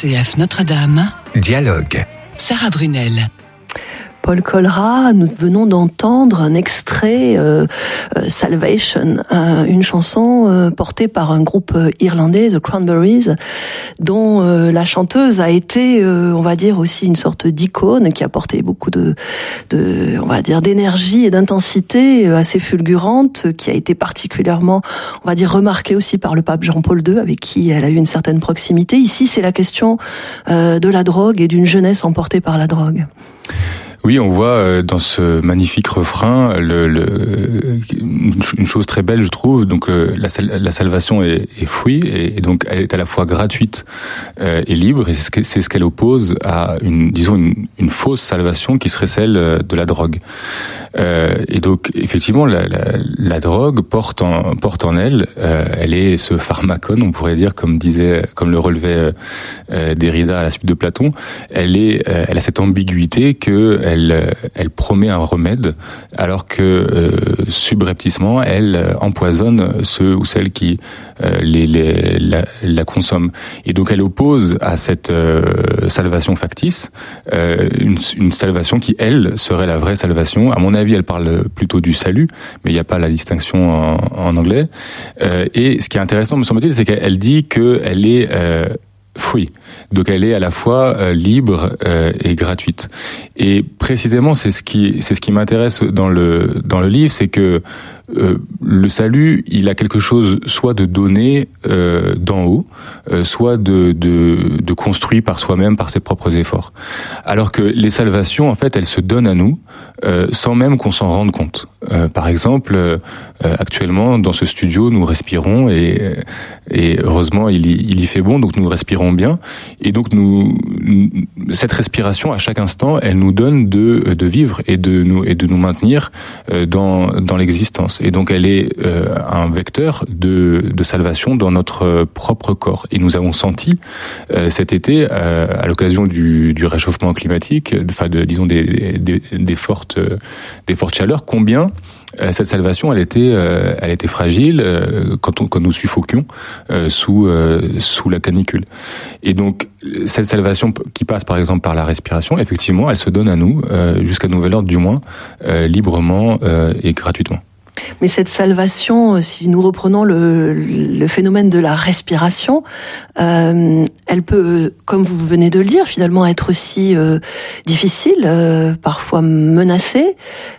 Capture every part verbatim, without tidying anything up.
C F Notre-Dame. Dialogue. Sarah Brunel. Paul Colera, nous venons d'entendre un extrait euh, euh, Salvation, euh, une chanson euh, portée par un groupe euh, irlandais, The Cranberries, dont euh, la chanteuse a été, euh, on va dire, aussi une sorte d'icône qui a porté beaucoup de, de on va dire, d'énergie et d'intensité euh, assez fulgurante, qui a été particulièrement, on va dire, remarquée aussi par le pape Jean-Paul deux, avec qui elle a eu une certaine proximité. Ici, c'est la question euh, de la drogue et d'une jeunesse emportée par la drogue. Oui, on voit dans ce magnifique refrain le, le, une chose très belle, je trouve. Donc la, la salvation est, est fruit et donc elle est à la fois gratuite et libre. Et c'est ce, que, c'est ce qu'elle oppose à une, disons, une, une fausse salvation qui serait celle de la drogue. Et donc effectivement, la, la, la drogue porte en, porte en elle, elle est ce pharmacone, on pourrait dire, comme disait, comme le relevait Derrida à la suite de Platon. Elle est, elle a cette ambiguïté que Elle, elle promet un remède, alors que euh, subrepticement, elle empoisonne ceux ou celles qui euh, les, les, la, la consomment. Et donc, elle oppose à cette euh, salvation factice euh, une, une salvation qui, elle, serait la vraie salvation. À mon avis, elle parle plutôt du salut, mais il n'y a pas la distinction en, en anglais. Euh, et ce qui est intéressant, me semble-t-il, c'est qu'elle dit qu'elle est euh, fruit. Donc elle est à la fois euh, libre euh, et gratuite. Et précisément, c'est ce qui c'est ce qui m'intéresse dans le dans le livre, c'est que euh, le salut, il a quelque chose soit de donné euh, d'en haut, euh, soit de, de de construit par soi-même, par ses propres efforts. Alors que les salvations, en fait, elles se donnent à nous euh, sans même qu'on s'en rende compte. Euh, par exemple, euh, actuellement dans ce studio, nous respirons et et heureusement il y, il y fait bon, donc nous respirons bien. Et donc nous, cette respiration à chaque instant, elle nous donne de de vivre et de nous et de nous maintenir dans dans l'existence. Et donc elle est euh, un vecteur de de salvation dans notre propre corps. Et nous avons senti euh, cet été, euh, à l'occasion du du réchauffement climatique, enfin de disons des des, des fortes des fortes chaleurs, combien Euh, cette salvation, elle était, euh, elle était fragile euh, quand, on, quand nous suffoquions euh, sous euh, sous la canicule. Et donc cette salvation qui passe par exemple par la respiration, effectivement, elle se donne à nous euh, jusqu'à nouvel ordre du moins, euh, librement euh, et gratuitement. Mais cette salvation, si nous reprenons le, le phénomène de la respiration, euh, elle peut, comme vous venez de le dire, finalement être aussi euh, difficile, euh, parfois menacée.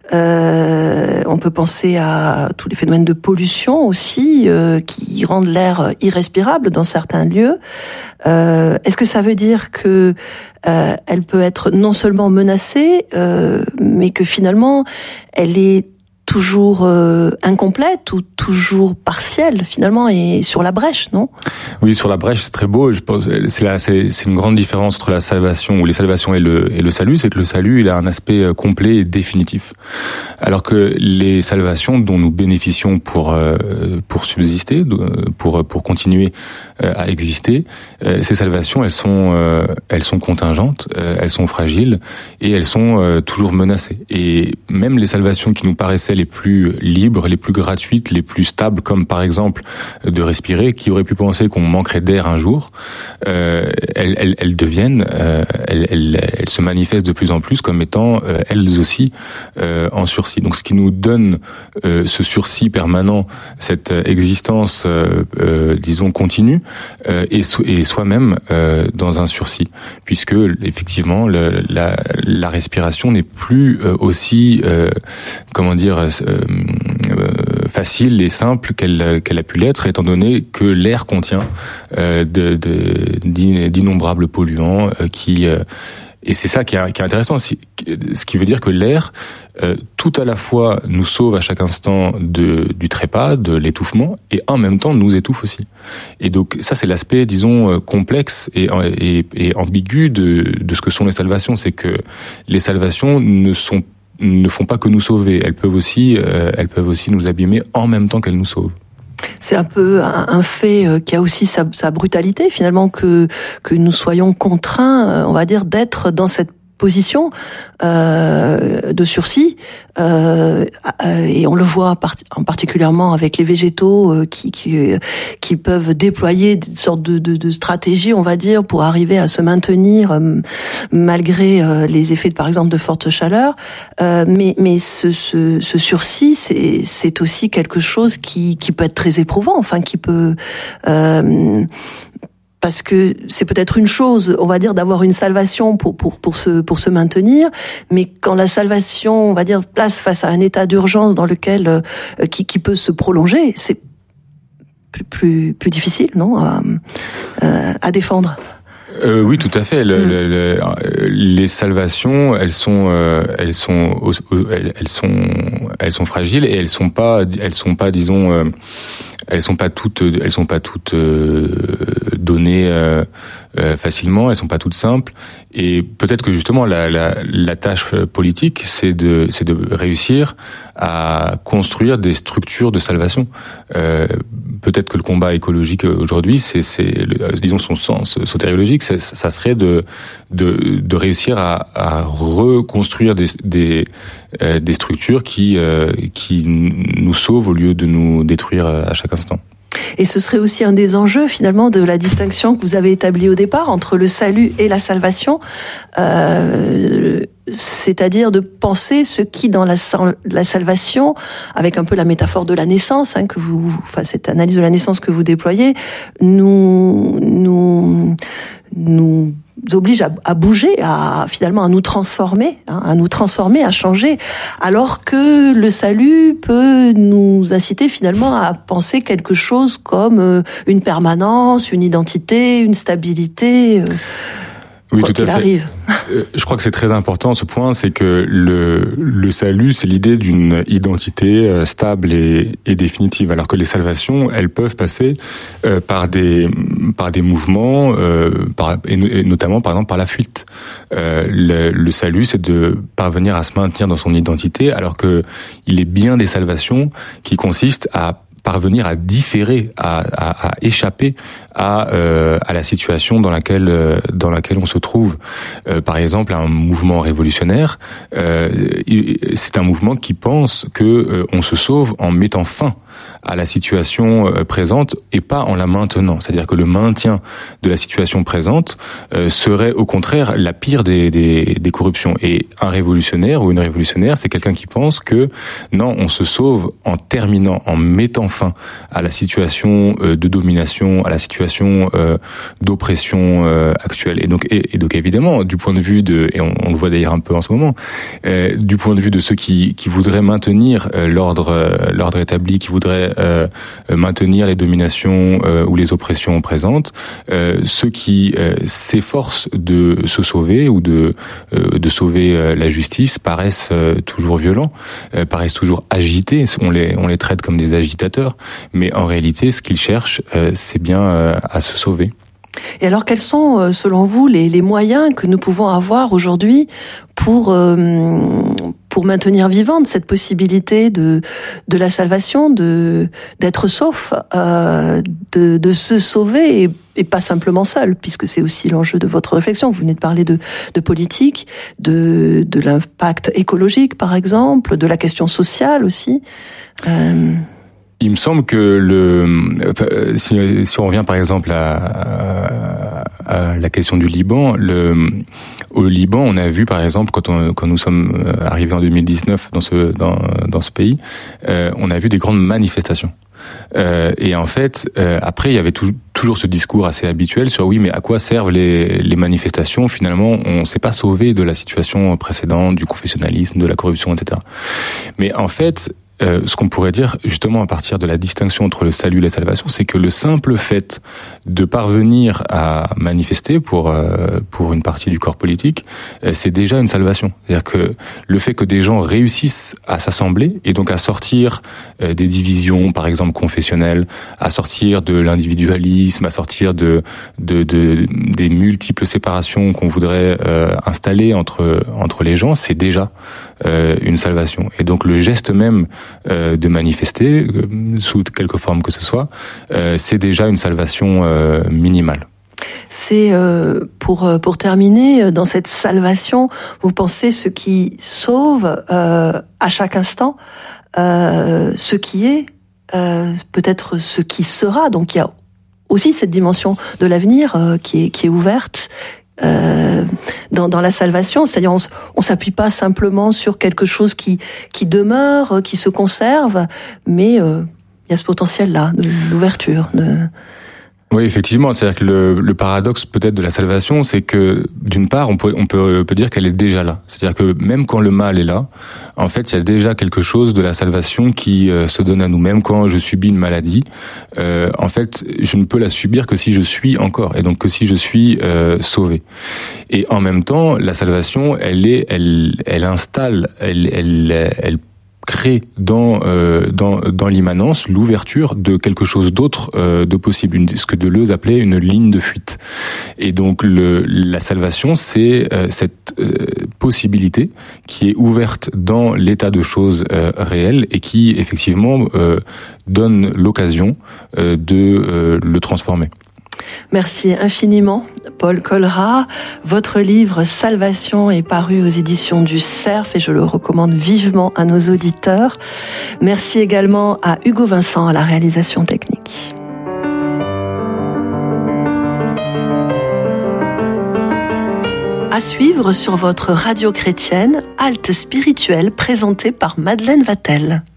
Euh, on peut penser à tous les phénomènes de pollution aussi, euh, qui rendent l'air irrespirable dans certains lieux. Euh, est-ce que ça veut dire que euh, elle peut être non seulement menacée, euh, mais que finalement elle est toujours euh, incomplète ou toujours partielle finalement et sur la brèche, non ? Oui, sur la brèche, c'est très beau. Je pense c'est là, c'est, c'est une grande différence entre la salvation ou les salvations et le et le salut, c'est que le salut, il a un aspect complet et définitif, alors que les salvations dont nous bénéficions pour euh, pour subsister, pour pour continuer à exister, euh, ces salvations, elles sont euh, elles sont contingentes, euh, elles sont fragiles et elles sont euh, toujours menacées. Et même les salvations qui nous paraissaient les plus libres, les plus gratuites, les plus stables, comme par exemple de respirer, qui aurait pu penser qu'on manquerait d'air un jour, euh, elles, elles, elles deviennent, euh, elles, elles, elles se manifestent de plus en plus comme étant euh, elles aussi euh, en sursis. Donc ce qui nous donne euh, ce sursis permanent, cette existence, euh, euh, disons continue, euh, et, so- et soi-même euh, dans un sursis, puisque effectivement le, la, la respiration n'est plus euh, aussi, euh, comment dire, Euh, euh, facile et simple qu'elle qu'elle a pu l'être, étant donné que l'air contient euh, de, de, d'innombrables polluants euh, qui euh, et c'est ça qui est, qui est intéressant, ce qui veut dire que l'air euh, tout à la fois nous sauve à chaque instant de, du trépas, de l'étouffement, et en même temps nous étouffe aussi. Et donc ça c'est l'aspect, disons, complexe et, et, et ambigu de, de ce que sont les salvations, c'est que les salvations ne sont ne font pas que nous sauver, elles peuvent aussi, euh, elles peuvent aussi nous abîmer en même temps qu'elles nous sauvent. C'est un peu un, un fait qui a aussi sa, sa brutalité finalement, que que nous soyons contraints, on va dire, d'être dans cette position euh, de sursis, euh, et on le voit part- en particulièrement avec les végétaux euh, qui, qui qui peuvent déployer des sortes de, de, de stratégies, on va dire, pour arriver à se maintenir euh, malgré euh, les effets, de, par exemple, de forte chaleur. Euh, mais mais ce, ce, ce sursis, c'est, c'est aussi quelque chose qui, qui peut être très éprouvant, enfin qui peut... Euh, parce que c'est peut-être une chose, on va dire, d'avoir une salvation pour pour pour se pour se maintenir, mais quand la salvation, on va dire, place face à un état d'urgence dans lequel euh, qui qui peut se prolonger, c'est plus plus plus difficile, non, à, euh, à défendre. Euh, oui, tout à fait. Le, mmh. le, le, les salvations, elles sont, euh, elles sont, elles, elles sont, elles sont fragiles et elles sont pas, elles sont pas, disons, euh, elles sont pas toutes, elles sont pas toutes euh, données euh, euh, facilement. Elles sont pas toutes simples. Et peut-être que justement la, la, la tâche politique, c'est de, c'est de réussir à construire des structures de salvation. Euh, peut-être que le combat écologique aujourd'hui, c'est, c'est, disons, son sens sotériologique, ça, ça serait de, de, de réussir à, à reconstruire des, des, euh, des structures qui, euh, qui nous sauvent au lieu de nous détruire à chaque instant. Et ce serait aussi un des enjeux, finalement, de la distinction que vous avez établie au départ entre le salut et la salvation, euh, c'est-à-dire de penser ce qui, dans la, la salvation, avec un peu la métaphore de la naissance, hein, que vous, enfin, cette analyse de la naissance que vous déployez, nous, nous, nous oblige à, à bouger, à finalement à nous transformer, hein, à nous transformer, à changer, alors que le salut peut nous inciter finalement à penser quelque chose comme euh, une permanence, une identité, une stabilité. Euh, Oui, tout à fait. Arrive. Je crois que c'est très important ce point, c'est que le, le salut, c'est l'idée d'une identité stable et, et définitive, alors que les salvations, elles peuvent passer euh, par des par des mouvements, euh, par, et, et notamment par exemple par la fuite. Euh, le, le salut, c'est de parvenir à se maintenir dans son identité, alors que il est bien des salvations qui consistent à parvenir à différer, à, à, à échapper à, euh, à la situation dans laquelle euh, dans laquelle on se trouve. Euh, par exemple, un mouvement révolutionnaire, euh, c'est un mouvement qui pense que euh, on se sauve en mettant fin à la situation euh, présente et pas en la maintenant. C'est-à-dire que le maintien de la situation présente euh, serait au contraire la pire des, des, des corruptions. Et un révolutionnaire ou une révolutionnaire, c'est quelqu'un qui pense que non, on se sauve en terminant, en mettant fin à la situation euh, de domination, à la situation euh, d'oppression euh, actuelle. Et donc, et, et donc évidemment, du point de vue de, et on, on le voit d'ailleurs un peu en ce moment, euh, du point de vue de ceux qui, qui voudraient maintenir euh, l'ordre, euh, l'ordre établi, qui voudraient euh, maintenir les dominations euh, ou les oppressions présentes, euh, ceux qui euh, s'efforcent de se sauver ou de euh, de sauver euh, la justice paraissent euh, toujours violents, euh, paraissent toujours agités. On les on les traite comme des agitateurs, mais en réalité, ce qu'ils cherchent, euh, c'est bien euh, à se sauver. Et alors, quels sont, selon vous, les, les moyens que nous pouvons avoir aujourd'hui pour euh, pour maintenir vivante cette possibilité de de la salvation, de d'être sauf, euh, de de se sauver et, et pas simplement seul, puisque c'est aussi l'enjeu de votre réflexion. Vous venez de parler de de politique, de de l'impact écologique, par exemple, de la question sociale aussi. Euh... Il me semble que le si, si on revient par exemple à, à, à la question du Liban, le au Liban, on a vu par exemple quand on quand nous sommes arrivés en deux mille dix-neuf dans ce dans dans ce pays, euh, on a vu des grandes manifestations. Euh, et en fait, euh, après, il y avait toujours toujours ce discours assez habituel sur oui, mais à quoi servent les les manifestations ? Finalement, on s'est pas sauvé de la situation précédente, du confessionnalisme, de la corruption, et cetera. Mais en fait, Euh, ce qu'on pourrait dire justement à partir de la distinction entre le salut et la salvation, c'est que le simple fait de parvenir à manifester pour euh, pour une partie du corps politique, euh, c'est déjà une salvation. C'est-à-dire que le fait que des gens réussissent à s'assembler et donc à sortir euh, des divisions, par exemple confessionnelles, à sortir de l'individualisme, à sortir de de, de des multiples séparations qu'on voudrait euh, installer entre entre les gens, c'est déjà euh, une salvation. Et donc le geste même Euh, de manifester, euh, sous quelque forme que ce soit, euh, c'est déjà une salvation euh, minimale. C'est euh, pour pour terminer dans cette salvation, vous pensez ce qui sauve euh, à chaque instant, euh, ce qui est, euh, peut-être ce qui sera. Donc il y a aussi cette dimension de l'avenir euh, qui est qui est ouverte. Euh, dans, dans la salvation, c'est-à-dire on, on s'appuie pas simplement sur quelque chose qui qui demeure, qui se conserve, mais euh, il y a ce potentiel-là de l'ouverture. De... Oui, effectivement, c'est-à-dire que le, le paradoxe peut-être de la salvation, c'est que d'une part, on peut on peut, peut dire qu'elle est déjà là. C'est-à-dire que même quand le mal est là, en fait, il y a déjà quelque chose de la salvation qui euh, se donne à nous. Même quand je subis une maladie, euh, en fait, je ne peux la subir que si je suis encore, et donc que si je suis euh, sauvé. Et en même temps, la salvation, elle est, elle, elle installe, elle, elle, elle crée dans euh, dans dans l'immanence l'ouverture de quelque chose d'autre euh, de possible, une, ce que Deleuze appelait une ligne de fuite. Et donc le la salvation, c'est euh, cette euh, possibilité qui est ouverte dans l'état de choses euh, réel et qui effectivement euh, donne l'occasion euh, de euh, le transformer. Merci infiniment, Paul Colrat. Votre livre Salvation est paru aux éditions du Cerf et je le recommande vivement à nos auditeurs. Merci également à Hugo Vincent à la réalisation technique. À suivre sur votre radio chrétienne, Halte spirituelle présentée par Madeleine Vatel.